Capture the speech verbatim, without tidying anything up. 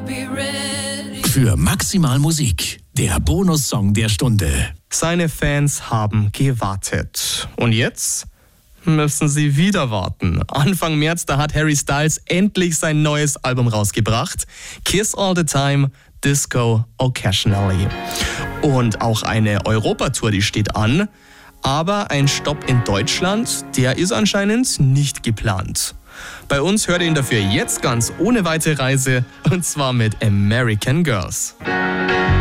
Für Maximal Musik, der Bonussong der Stunde. Seine Fans haben gewartet. Und jetzt müssen sie wieder warten. Anfang März, da hat Harry Styles endlich sein neues Album rausgebracht. Kiss All the Time, Disco Occasionally. Und auch eine Europatour, die steht an. Aber ein Stopp in Deutschland, der ist anscheinend nicht geplant. Bei uns hört ihr ihn dafür jetzt ganz ohne weite Reise, und zwar mit American Girls.